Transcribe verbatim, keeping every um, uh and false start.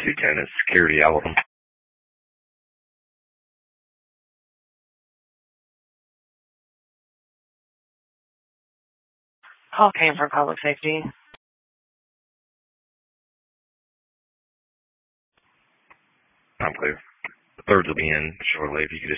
two ten is security, all of them. Call came from public safety. I'm clear. The thirds will be in shortly. If you could just